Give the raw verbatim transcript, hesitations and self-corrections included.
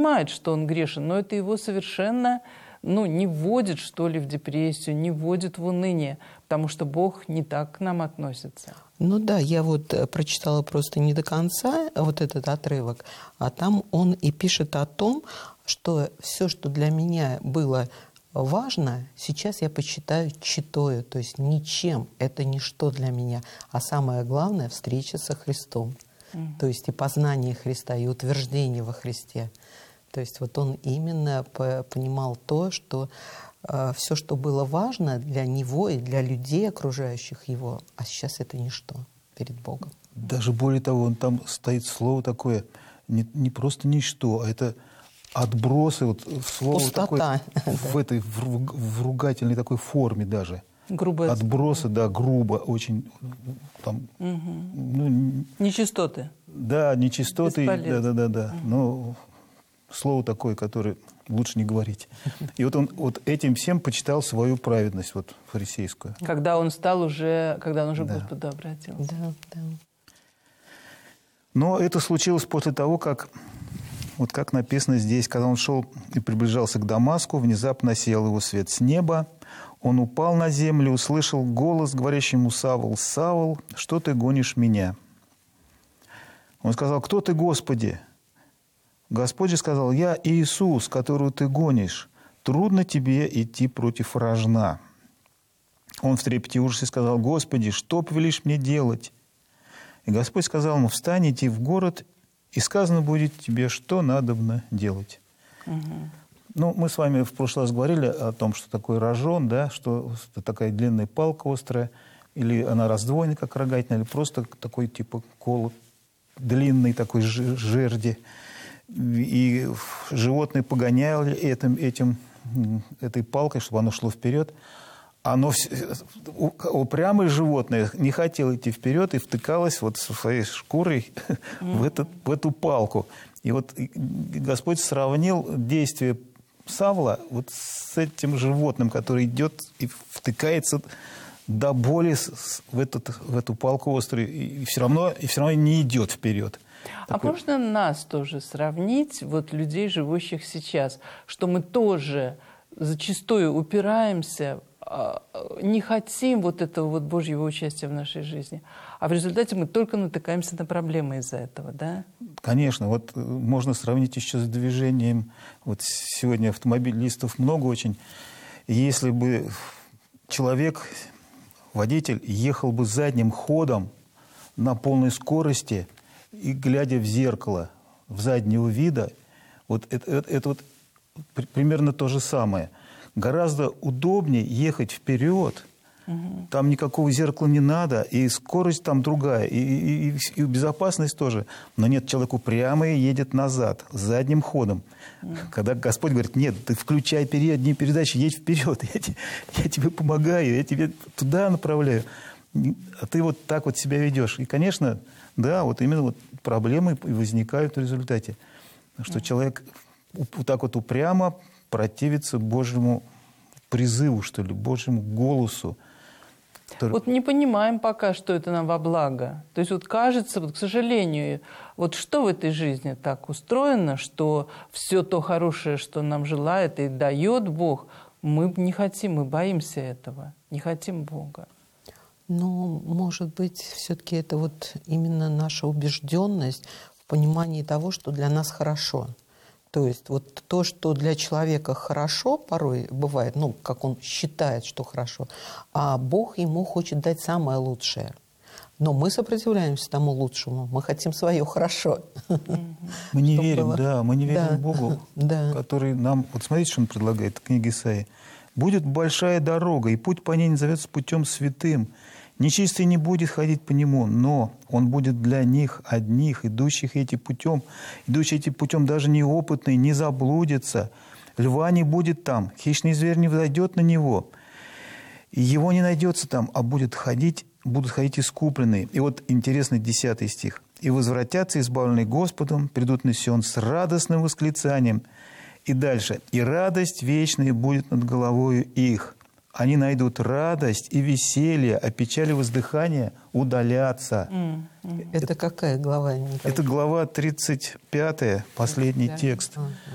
понимает, что он грешен, но это его совершенно, ну, не вводит, что ли, в депрессию, не вводит в уныние, потому что Бог не так к нам относится. Ну да, я вот прочитала просто не до конца вот этот отрывок, а там он и пишет о том, что все, что для меня было важно, сейчас я посчитаю читою, то есть ничем, это ничто для меня, а самое главное — встреча со Христом, mm. то есть и познание Христа, и утверждение во Христе. То есть вот он именно понимал то, что э, все, что было важно для него и для людей, окружающих его, а сейчас это ничто перед Богом. Даже более того, он там стоит слово такое, не, не просто ничто, а это отбросы, вот слово пустота. Такое, в этой в, в ругательной такой форме даже. Грубое. Отбросы, да, грубо, очень там. Угу. Ну, нечистоты. Да, нечистоты, да, да, да, да. Угу. Но слово такое, которое лучше не говорить. И вот он вот этим всем почитал свою праведность, вот фарисейскую. Когда он стал уже, когда он уже к да. Господу обратился. Да, да. Но это случилось после того, как, вот как написано здесь, когда он шел и приближался к Дамаску, внезапно осиял его свет с неба, он упал на землю, услышал голос, говорящий ему: «Савл, Савл, что ты гонишь меня?» Он сказал: «Кто ты, Господи?» Господь же сказал: «Я Иисус, которого ты гонишь. Трудно тебе идти против рожна». Он в трепете ужасе сказал: «Господи, что повелишь мне делать?» И Господь сказал ему: «Встань, иди в город, и сказано будет тебе, что надобно делать». Угу. Ну, мы с вами в прошлый раз говорили о том, что такое рожон, да, что это такая длинная палка острая, или она раздвоена, как рогатина, или просто такой типа колот, длинный такой жерди. И животные погоняли этим, этим, этой палкой, чтобы оно шло вперед. Оно упрямое животное не хотело идти вперед и втыкалось вот своей шкурой в, этот, в эту палку. И вот Господь сравнил действие Савла вот с этим животным, который идет и втыкается до боли в, этот, в эту палку острую, и все равно, и все равно не идет вперед. А Такой... можно нас тоже сравнить, вот людей, живущих сейчас, что мы тоже зачастую упираемся, не хотим вот этого вот Божьего участия в нашей жизни, а в результате мы только натыкаемся на проблемы из-за этого, да? Конечно. Вот можно сравнить еще с движением. Вот сегодня автомобилистов много очень. Если бы человек, водитель, ехал бы задним ходом на полной скорости и, глядя в зеркало в заднего вида, вот это, это, это вот примерно то же самое. Гораздо удобнее ехать вперед, угу. Там никакого зеркала не надо, и скорость там другая, и, и, и, и безопасность тоже. Но нет, человек упрямо едет назад, задним ходом. Угу. Когда Господь говорит: нет, ты включай передние передачи, едь вперед, я, я тебе помогаю, я тебе туда направляю. А ты вот так вот себя ведешь. И, конечно, да, вот именно вот проблемы возникают в результате. Что человек вот так вот упрямо противиться Божьему призыву, что ли, Божьему голосу. Который... Вот не понимаем пока, что это нам во благо. То есть вот кажется, вот, к сожалению, вот что в этой жизни так устроено, что все то хорошее, что нам желает и дает Бог, мы не хотим, мы боимся этого, не хотим Бога. Ну, может быть, все-таки это вот именно наша убежденность в понимании того, что для нас хорошо. То есть вот то, что для человека хорошо порой бывает, ну, как он считает, что хорошо, а Бог ему хочет дать самое лучшее. Но мы сопротивляемся тому лучшему, мы хотим свое хорошо. Мы не верим, было... да, мы не верим да. Богу, да. который нам... Вот смотрите, что он предлагает в книге Исаии. «Будет большая дорога, и путь по ней назовется путем святым. Нечистый не будет ходить по нему, но он будет для них одних, идущих этим путем. Идущие этим путем даже неопытные не заблудятся. Льва не будет там, хищный зверь не взойдет на него. И его не найдется там, а будет ходить, будут ходить искупленные». И вот интересный десятый стих. «И возвратятся, избавленные Господом, придут на Сион с радостным восклицанием». И дальше. «И радость вечная будет над головою их». Они найдут радость и веселье, а печали воздыхания удалятся. Mm, mm. Это, это какая глава? Это глава тридцать пятая, последний mm, текст. Mm.